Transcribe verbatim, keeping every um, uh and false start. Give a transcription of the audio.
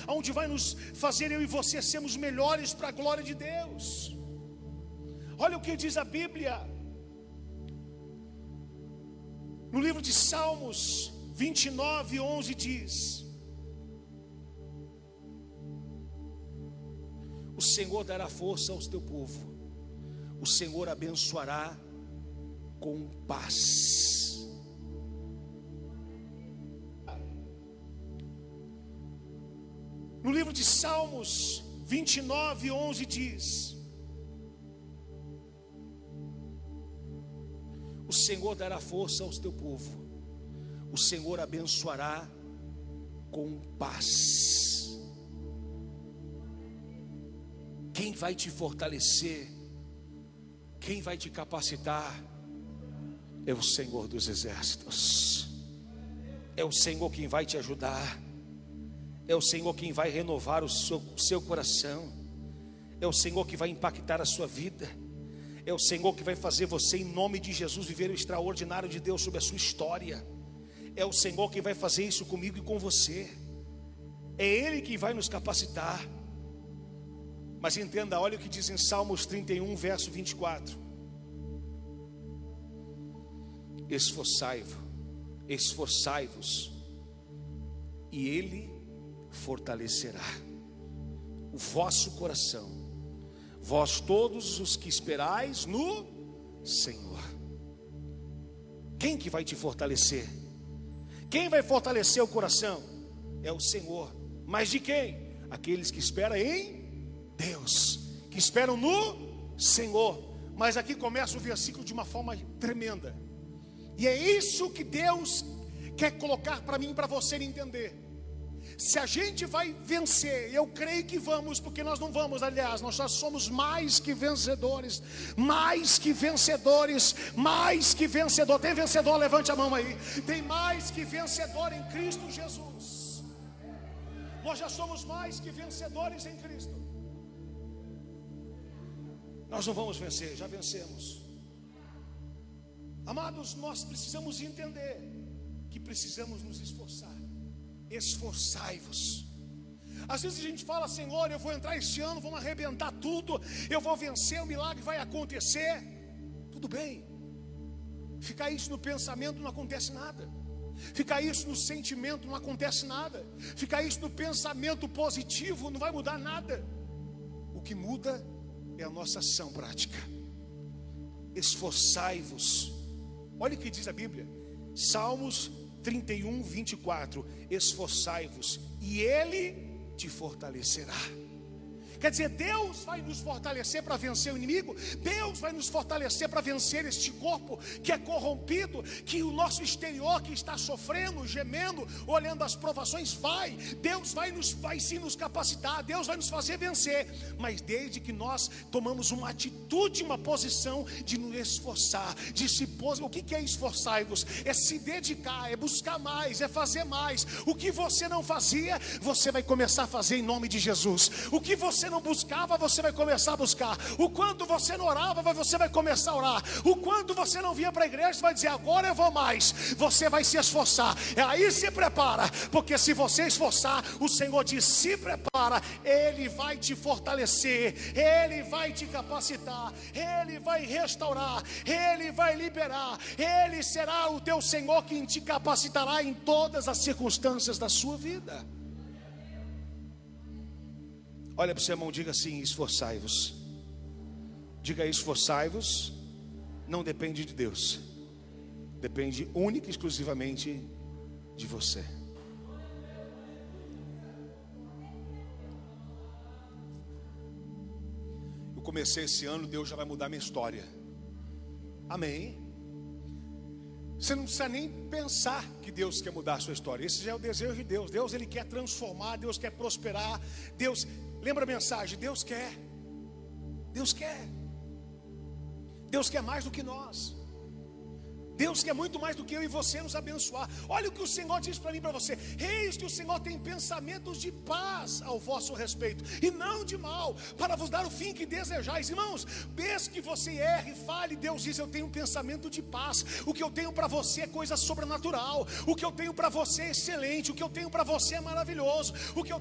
onde vai nos fazer eu e você sermos melhores para a glória de Deus. Olha o que diz a Bíblia no livro de Salmos vinte e nove, onze diz: o Senhor dará força ao teu povo, o Senhor abençoará com paz. No livro de Salmos vinte e nove, onze diz: o Senhor dará força ao teu povo, o Senhor abençoará com paz. Quem vai te fortalecer, quem vai te capacitar, é o Senhor dos exércitos. É o Senhor quem vai te ajudar. É o Senhor quem vai renovar o seu, o seu coração. É o Senhor que vai impactar a sua vida. É o Senhor que vai fazer você, em nome de Jesus, viver o extraordinário de Deus sobre a sua história. É o Senhor que vai fazer isso comigo e com você. É Ele que vai nos capacitar. Mas entenda, olha o que diz em Salmos trinta e um, verso vinte e quatro: Esforçai-vos, esforçai-vos, e Ele fortalecerá o vosso coração, vós todos os que esperais no Senhor. Quem que vai te fortalecer? Quem vai fortalecer o coração? É o Senhor. Mas de quem? Aqueles que esperam em Deus, que esperam no Senhor. Mas aqui começa o versículo de uma forma tremenda. E é isso que Deus quer colocar para mim e para você entender. Se a gente vai vencer, eu creio que vamos, porque nós não vamos, aliás, nós já somos mais que vencedores, mais que vencedores, mais que vencedor. Tem vencedor? Levante a mão aí. Tem mais que vencedor em Cristo Jesus. Nós já somos mais que vencedores em Cristo. Nós não vamos vencer, já vencemos. Amados, nós precisamos entender que precisamos nos esforçar. Esforçai-vos. Às vezes a gente fala: Senhor, eu vou entrar este ano, vamos arrebentar tudo, eu vou vencer, o milagre vai acontecer. Tudo bem. Ficar isso no pensamento não acontece nada. Ficar isso no sentimento não acontece nada. Ficar isso no pensamento positivo não vai mudar nada. O que muda é a nossa ação prática. Esforçai-vos. Olha o que diz a Bíblia, Salmos trinta e um, vinte e quatro: esforçai-vos e Ele te fortalecerá. Quer dizer, Deus vai nos fortalecer para vencer o inimigo. Deus vai nos fortalecer para vencer este corpo que é corrompido, que o nosso exterior que está sofrendo, gemendo, olhando as provações. Vai, Deus vai, nos, vai sim nos capacitar. Deus vai nos fazer vencer. Mas desde que nós tomamos uma atitude, uma posição de nos esforçar, de se pos... O que, que é esforçar-vos? É se dedicar, é buscar mais, é fazer mais. O que você não fazia, você vai começar a fazer em nome de Jesus. O que você não buscava, você vai começar a buscar. O quanto você não orava, você vai começar a orar. O quanto você não vinha para a igreja, você vai dizer: agora eu vou mais. Você vai se esforçar. Aí se prepara, porque se você esforçar, o Senhor diz: se prepara, Ele vai te fortalecer, Ele vai te capacitar, Ele vai restaurar, Ele vai liberar, Ele será o teu Senhor quem te capacitará em todas as circunstâncias da sua vida. Olha para o seu irmão, diga assim: esforçai-vos. Diga: esforçai-vos. Não depende de Deus, depende única e exclusivamente de você. Eu comecei esse ano, Deus já vai mudar minha história. Amém. Você não precisa nem pensar que Deus quer mudar a sua história. Esse já é o desejo de Deus. Deus, Ele quer transformar, Deus quer prosperar. Deus, lembra a mensagem, Deus quer. Deus quer. Deus quer mais do que nós. Deus quer muito mais do que eu e você nos abençoar. Olha o que o Senhor diz para mim e para você: eis que o Senhor tem pensamentos de paz ao vosso respeito, e não de mal, para vos dar o fim que desejais. Irmãos, desde que você erre, fale, Deus diz: eu tenho um pensamento de paz. O que eu tenho para você é coisa sobrenatural. O que eu tenho para você é excelente. O que eu tenho para você é maravilhoso. O que eu